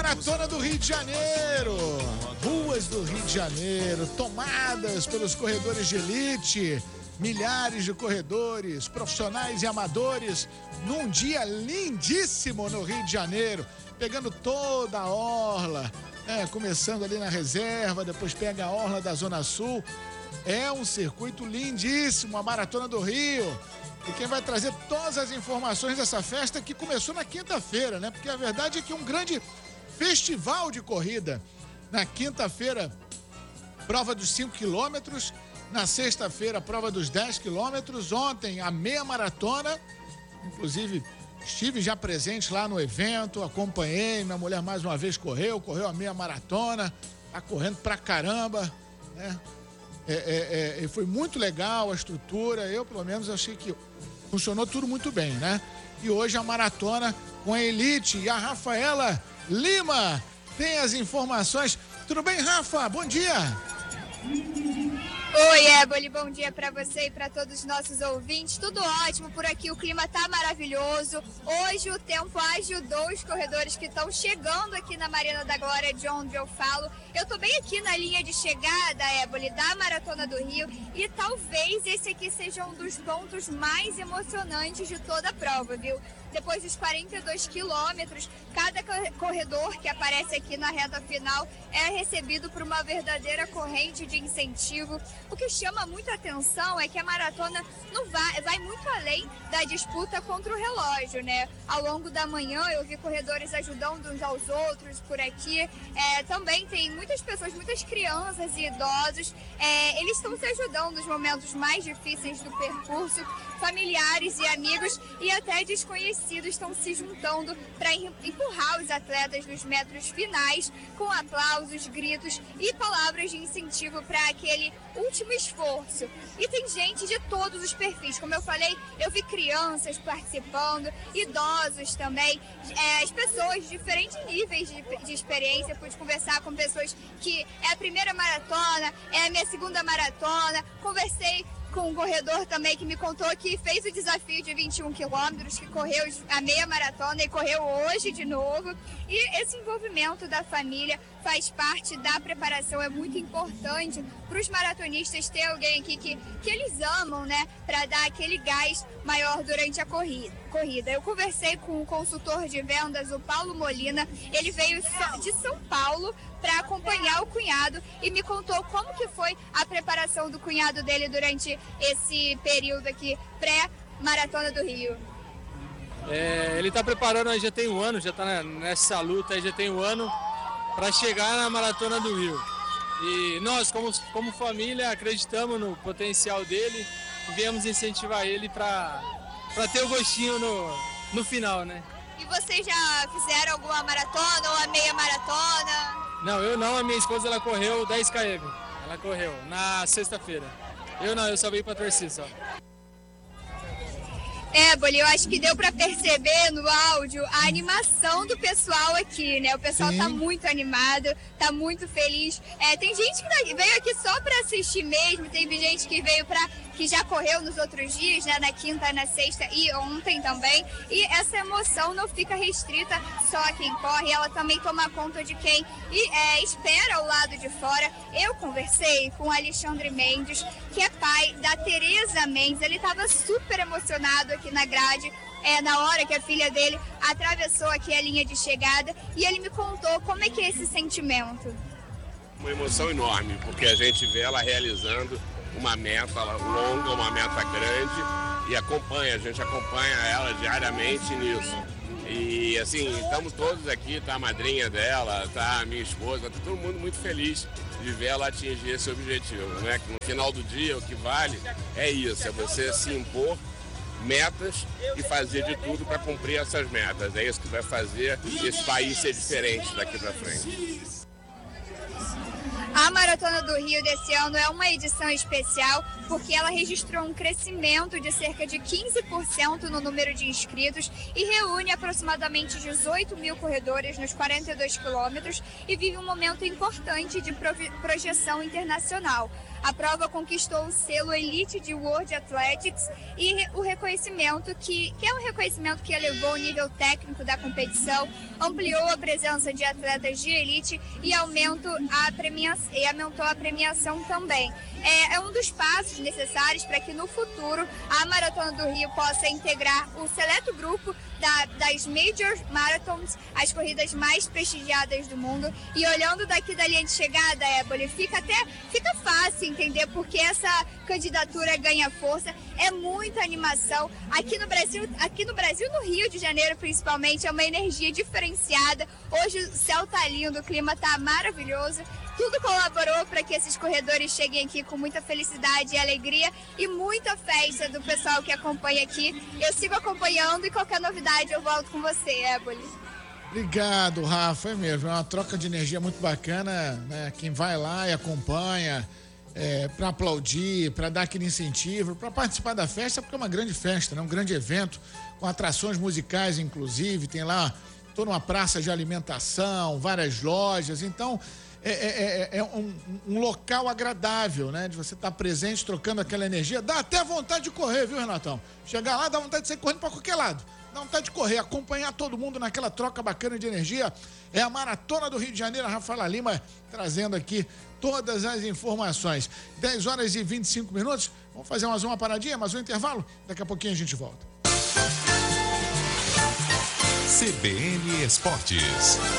Maratona do Rio de Janeiro. Ruas do Rio de Janeiro, tomadas pelos corredores de elite. Milhares de corredores, profissionais e amadores, num dia lindíssimo no Rio de Janeiro, pegando toda a orla, começando ali na reserva, depois pega a orla da Zona Sul. É um circuito lindíssimo, a Maratona do Rio. E quem vai trazer todas as informações dessa festa que começou na quinta-feira, né? Porque a verdade é que é um grande festival de corrida. Na quinta-feira, prova dos 5 quilômetros. Na sexta-feira, prova dos 10 quilômetros. Ontem, a meia maratona. Inclusive, estive já presente lá no evento, acompanhei. Minha mulher mais uma vez correu a meia maratona. Tá correndo pra caramba, né? Foi muito legal a estrutura. Eu, pelo menos, achei que funcionou tudo muito bem, né? E hoje a maratona com a elite. E a Rafaela Lima tem as informações. Tudo bem, Rafa? Bom dia! Oi, Éboli, bom dia para você e para todos os nossos ouvintes. Tudo ótimo por aqui, o clima tá maravilhoso. Hoje o tempo ajudou os corredores que estão chegando aqui na Marina da Glória, de onde eu falo. Eu tô bem aqui na linha de chegada, Éboli, da Maratona do Rio, e talvez esse aqui seja um dos pontos mais emocionantes de toda a prova, viu? Depois dos 42 quilômetros, cada corredor que aparece aqui na reta final é recebido por uma verdadeira corrente de incentivo. O que chama muita atenção é que a maratona não vai muito além da disputa contra o relógio, né? Ao longo da manhã eu vi corredores ajudando uns aos outros por aqui. Também tem muitas pessoas, muitas crianças e idosos. Eles estão se ajudando nos momentos mais difíceis do percurso. Familiares e amigos e até desconhecidos estão se juntando para empurrar os atletas nos metros finais com aplausos, gritos e palavras de incentivo para aquele último esforço. E tem gente de todos os perfis, como eu falei, eu vi crianças participando, idosos também, as pessoas de diferentes níveis de experiência. Pude conversar com pessoas que é a primeira maratona, é a minha segunda maratona, conversei com um corredor também que me contou que fez o desafio de 21 quilômetros, que correu a meia maratona e correu hoje de novo. E esse envolvimento da família faz parte da preparação, é muito importante para os maratonistas ter alguém aqui que eles amam, né, para dar aquele gás maior durante a corrida. Eu conversei com o consultor de vendas, o Paulo Molina, ele veio de São Paulo para acompanhar o cunhado e me contou como que foi a preparação do cunhado dele durante esse período aqui pré-Maratona do Rio. Ele está preparando aí já tem um ano, já está nessa luta aí já tem um ano para chegar na Maratona do Rio. E nós, como família, acreditamos no potencial dele e viemos incentivar ele para ter o gostinho no final, né? E vocês já fizeram alguma maratona ou a meia maratona? Não, eu não, a minha esposa ela correu 10 km, ela correu na sexta-feira. Eu não, eu só vim para torcer só. Éboli, eu acho que deu para perceber no áudio a animação do pessoal aqui, né? O pessoal tá muito animado, tá muito feliz. Tem gente que veio aqui só para assistir mesmo, teve gente que veio que já correu nos outros dias, né? Na quinta, na sexta e ontem também. E essa emoção não fica restrita só a quem corre, ela também toma conta de quem espera ao lado de fora. Eu conversei com o Alexandre Mendes, que é pai da Tereza Mendes. Ele estava super emocionado aqui na grade, na hora que a filha dele atravessou aqui a linha de chegada, e ele me contou como é que é esse sentimento. Uma emoção enorme, porque a gente vê ela realizando uma meta longa, uma meta grande, e a gente acompanha ela diariamente nisso. E assim, estamos todos aqui, tá a madrinha dela, tá a minha esposa, tá todo mundo muito feliz de ver ela atingir esse objetivo, né? Que no final do dia o que vale é isso, é você se impor metas e fazer de tudo para cumprir essas metas. É isso que vai fazer esse país ser diferente daqui para frente. A Maratona do Rio desse ano é uma edição especial porque ela registrou um crescimento de cerca de 15% no número de inscritos e reúne aproximadamente 18 mil corredores nos 42 quilômetros e vive um momento importante de projeção internacional. A prova conquistou o selo Elite de World Athletics e o reconhecimento que é um reconhecimento que elevou o nível técnico da competição, ampliou a presença de atletas de elite e aumentou a premiação também. É um dos passos necessários para que no futuro a Maratona do Rio possa integrar o seleto grupo das Major Marathons, as corridas mais prestigiadas do mundo. E olhando daqui da linha de chegada, Éboli, fica fácil entender porque essa candidatura ganha força. É muita animação. Aqui no Brasil, no Rio de Janeiro principalmente, é uma energia diferenciada. Hoje o céu tá lindo, o clima tá maravilhoso. Tudo colaborou para que esses corredores cheguem aqui com muita felicidade e alegria e muita festa do pessoal que acompanha aqui. Eu sigo acompanhando e qualquer novidade eu volto com você, Éboli. Obrigado, Rafa, é mesmo, é uma troca de energia muito bacana, né? Quem vai lá e acompanha, para aplaudir, para dar aquele incentivo, para participar da festa, porque é uma grande festa, né? Um grande evento, com atrações musicais, inclusive, tem lá toda uma praça de alimentação, várias lojas, então é um local agradável, né? De você estar presente, trocando aquela energia, dá até vontade de correr, viu, Renatão? Chegar lá, dá vontade de sair correndo para qualquer lado. Dá vontade de correr, acompanhar todo mundo naquela troca bacana de energia. É a Maratona do Rio de Janeiro, a Rafaela Lima trazendo aqui todas as informações. 10 horas e 25 minutos. Vamos fazer mais uma paradinha, mais um intervalo? Daqui a pouquinho a gente volta. CBN Esportes.